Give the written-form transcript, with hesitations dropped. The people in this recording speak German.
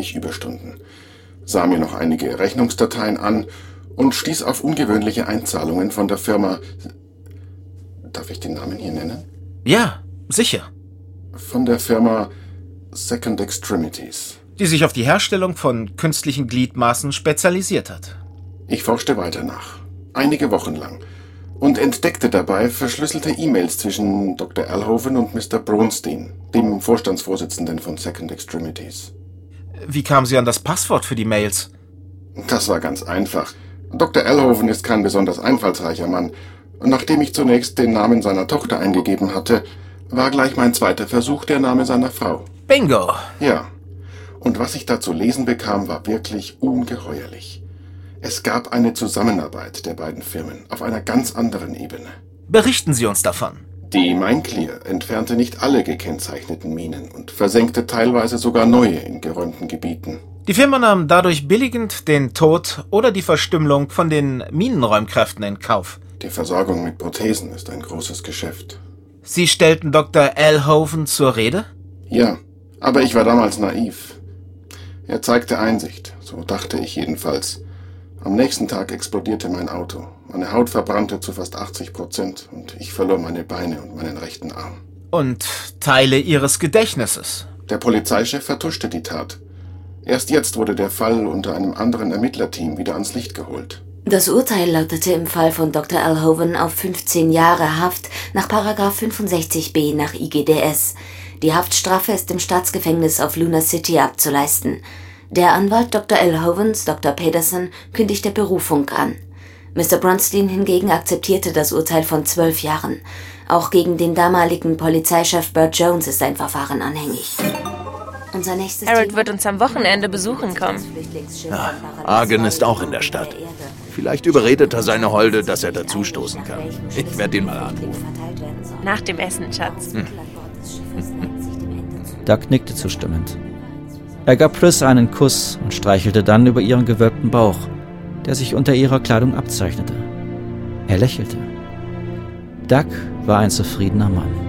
ich Überstunden, sah mir noch einige Rechnungsdateien an und stieß auf ungewöhnliche Einzahlungen von der Firma... Darf ich den Namen hier nennen? Ja, sicher. Von der Firma Second Extremities. Die sich auf die Herstellung von künstlichen Gliedmaßen spezialisiert hat. Ich forschte weiter nach, einige Wochen lang, und entdeckte dabei verschlüsselte E-Mails zwischen Dr. Elhoven und Mr. Bronstein, dem Vorstandsvorsitzenden von Second Extremities. Wie kamen Sie an das Passwort für die Mails? Das war ganz einfach. Dr. Elhoven ist kein besonders einfallsreicher Mann. Und nachdem ich zunächst den Namen seiner Tochter eingegeben hatte, war gleich mein zweiter Versuch der Name seiner Frau. Bingo! Ja. Und was ich da zu lesen bekam, war wirklich ungeheuerlich. Es gab eine Zusammenarbeit der beiden Firmen auf einer ganz anderen Ebene. Berichten Sie uns davon. Die Mainclear entfernte nicht alle gekennzeichneten Minen und versenkte teilweise sogar neue in geräumten Gebieten. Die Firma nahm dadurch billigend den Tod oder die Verstümmelung von den Minenräumkräften in Kauf. Die Versorgung mit Prothesen ist ein großes Geschäft. Sie stellten Dr. Elhoven zur Rede? Ja, aber ich war damals naiv. Er zeigte Einsicht, so dachte ich jedenfalls. Am nächsten Tag explodierte mein Auto. Meine Haut verbrannte zu fast 80% und ich verlor meine Beine und meinen rechten Arm. Und Teile Ihres Gedächtnisses? Der Polizeichef vertuschte die Tat. Erst jetzt wurde der Fall unter einem anderen Ermittlerteam wieder ans Licht geholt. Das Urteil lautete im Fall von Dr. Elhoven auf 15 Jahre Haft nach § 65b nach IGDS. Die Haftstrafe ist im Staatsgefängnis auf Luna City abzuleisten. Der Anwalt Dr. Elhovens, Dr. Pedersen, kündigte Berufung an. Mr. Bronstein hingegen akzeptierte das Urteil von 12 Jahren. Auch gegen den damaligen Polizeichef Burt Jones ist ein Verfahren anhängig. Unser nächstes Harold wird uns am Wochenende besuchen kommen. Ja, Argen ist auch in der Stadt. Vielleicht überredet er seine Holde, dass er dazustoßen kann. Ich werde ihn mal anrufen. Nach dem Essen, Schatz. Doug nickte zustimmend. Er gab Pris einen Kuss und streichelte dann über ihren gewölbten Bauch, der sich unter ihrer Kleidung abzeichnete. Er lächelte. Doug war ein zufriedener Mann.